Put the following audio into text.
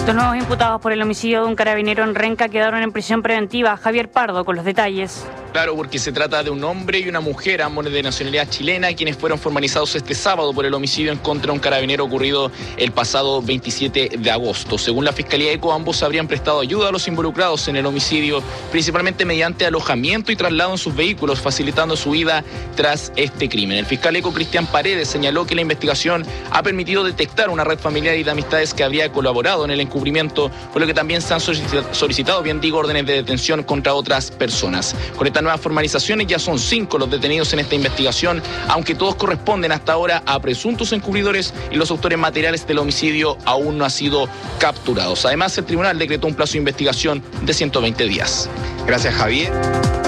Los nuevos imputados por el homicidio de un carabinero en Renca quedaron en prisión preventiva. Javier Pardo con los detalles. Claro, porque se trata de un hombre y una mujer, ambos de nacionalidad chilena, quienes fueron formalizados este sábado por el homicidio en contra de un carabinero ocurrido el pasado 27 de agosto. Según la Fiscalía ECO, ambos habrían prestado ayuda a los involucrados en el homicidio, principalmente mediante alojamiento y traslado en sus vehículos, facilitando su huida tras este crimen. El fiscal ECO, Cristian Paredes, señaló que la investigación ha permitido detectar una red familiar y de amistades que habría colaborado en el encubrimiento, por lo que también se han solicitado, órdenes de detención contra otras personas. Con estas nuevas formalizaciones ya son 5 los detenidos en esta investigación, aunque todos corresponden hasta ahora a presuntos encubridores y los autores materiales del homicidio aún no han sido capturados. Además, el tribunal decretó un plazo de investigación de 120 días. Gracias, Javier.